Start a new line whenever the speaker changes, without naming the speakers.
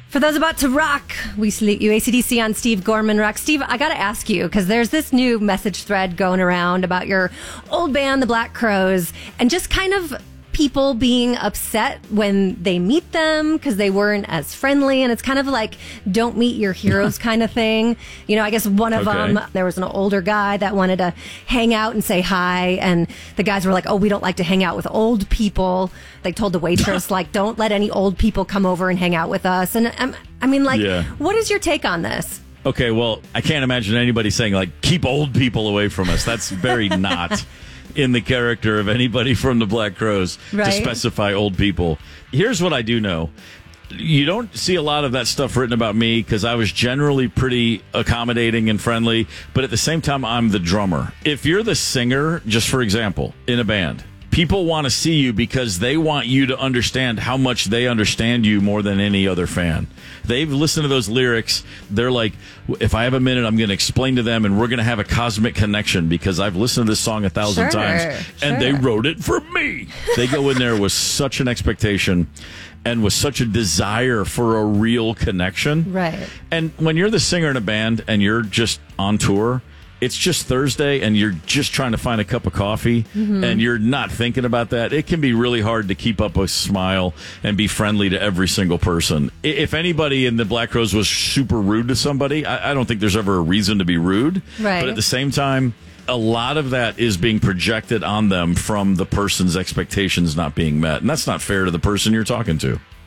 For those about to rock, we salute you. AC/DC on Steve Gorman Rock. Steve, I got to ask you, because there's this new message thread going around about your old band, the Black Crowes, and just kind of people being upset when they meet them because they weren't as friendly. And it's kind of like, don't meet your heroes kind of thing. You know, I guess one of them, there was an older guy that wanted to hang out and say hi. And the guys were like, oh, we don't like to hang out with old people. They told the waitress, like, don't let any old people come over and hang out with us. And I mean, like, what is your take on this?
Okay, well, I can't imagine anybody saying, like, keep old people away from us. That's very not in the character of anybody from the Black Crowes to specify old people. Here's what I do know. You don't see a lot of that stuff written about me because I was generally pretty accommodating and friendly, but at the same time, I'm the drummer. If you're the singer, just for example, in a band, people want to see you because they want you to understand how much they understand you more than any other fan. They've listened to those lyrics. They're like, if I have a minute, I'm going to explain to them, and we're going to have a cosmic connection because I've listened to this song 1,000 times, and they wrote it for me. They go in there with such an expectation and with such a desire for a real connection.
Right.
And when you're the singer in a band and you're just on tour, it's just Thursday and you're just trying to find a cup of coffee and you're not thinking about that. It can be really hard to keep up a smile and be friendly to every single person. If anybody in the Black Crowes was super rude to somebody, I don't think there's ever a reason to be rude.
Right.
But at the same time, a lot of that is being projected on them from the person's expectations not being met. And that's not fair to the person you're talking to.